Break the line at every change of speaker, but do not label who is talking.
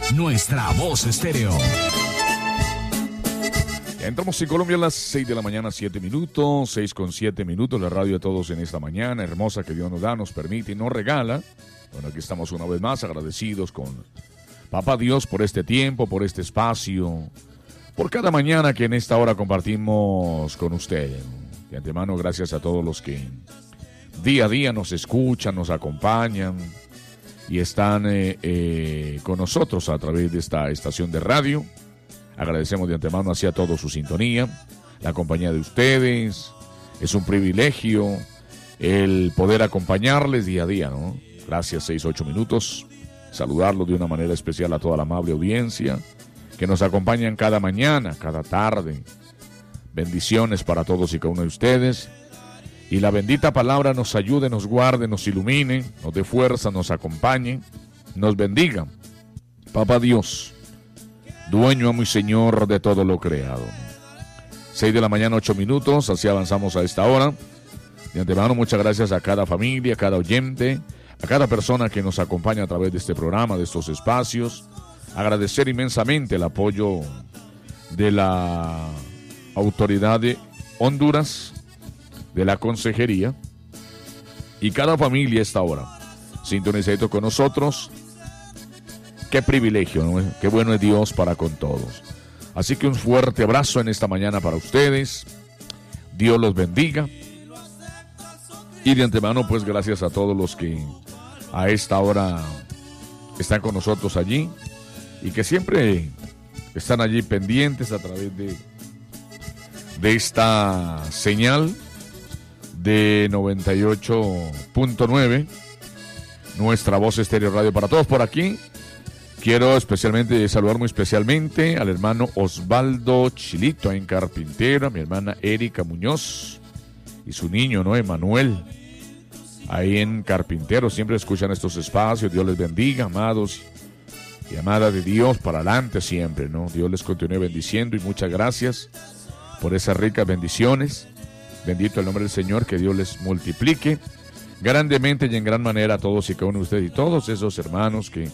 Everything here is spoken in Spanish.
Nuestra Voz Estéreo.
Entramos en Colombia a las 6 de la mañana, 7 minutos, 6:07, la radio de todos en esta mañana hermosa que Dios nos da, nos permite y nos regala. Bueno, aquí estamos una vez más agradecidos con Papá Dios por este tiempo, por este espacio, por cada mañana que en esta hora compartimos con usted. De antemano, gracias a todos los que día a día nos escuchan, nos acompañan y están con nosotros a través de esta estación de radio. Agradecemos de antemano hacia todos su sintonía, la compañía de ustedes. Es un privilegio el poder acompañarles día a día, ¿no? Gracias, 6-8 minutos. Saludarlos de una manera especial a toda la amable audiencia que nos acompañan cada mañana, cada tarde. Bendiciones para todos y cada uno de ustedes. Y la bendita palabra nos ayude, nos guarde, nos ilumine, nos dé fuerza, nos acompañe, nos bendiga. Papá Dios, dueño, amo y Señor de todo lo creado. 6 de la mañana, 8 minutos, así avanzamos a esta hora. De antemano, muchas gracias a cada familia, a cada oyente, a cada persona que nos acompaña a través de este programa, de estos espacios. Agradecer inmensamente el apoyo de la autoridad de Honduras, de la consejería, y cada familia a esta hora sintonizado con nosotros. Qué privilegio, ¿no? Qué bueno es Dios para con todos. Así que un fuerte abrazo en esta mañana para ustedes. Dios los bendiga. Y de antemano, pues gracias a todos los que a esta hora están con nosotros allí y que siempre están allí pendientes a través de esta señal de 98.9, Nuestra Voz Estéreo Radio para todos por aquí. Quiero especialmente saludar muy especialmente al hermano Osvaldo Chilito en Carpintero, a mi hermana Erika Muñoz y su niño, ¿no? Emanuel, ahí en Carpintero. Siempre escuchan estos espacios. Dios les bendiga, amados y amadas de Dios, para adelante siempre, ¿no? Dios les continúe bendiciendo y muchas gracias por esas ricas bendiciones. Bendito el nombre del Señor, que Dios les multiplique grandemente y en gran manera a todos y cada uno de ustedes y todos esos hermanos que